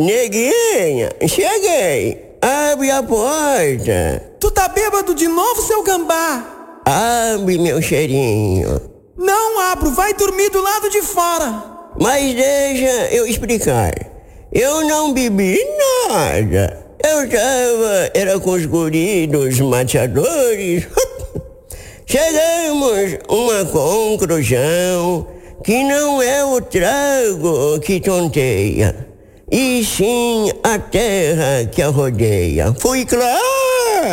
Neguinha, cheguei. Abre a porta. Tu tá bêbado de novo, seu gambá? Abre, meu cheirinho. Não abro, vai dormir do lado de fora. Mas deixa eu explicar. Eu não bebi nada. Era com os guris dos mateadores. Chegamos a uma conclusão que não é o trago que tonteia, e sim a terra que a rodeia. Fui claro?